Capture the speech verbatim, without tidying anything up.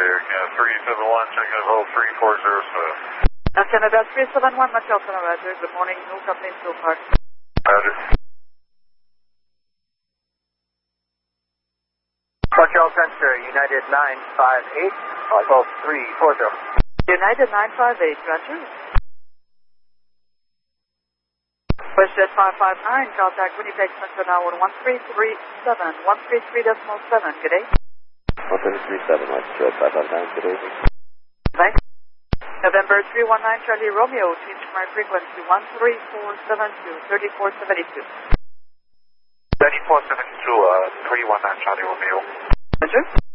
there again. three seven one, checking at hold three four zero seven. Uh, Canada three seven one, Montreal Center, Roger. Good morning, no complaints so far. Roger. Montreal Center, United nine five eight, hold three four zero. United nine five eight, Roger. WestJet five five nine, contact Winnipeg Center now on one three three seven, one three three point seven, good day. one three three seven, WestJet five five nine, good day. Thanks. November three one nine, Charlie Romeo, change my frequency one three four seven two, three four seven two. thirty-four seventy-two, uh, three one nine Charlie Romeo. Roger.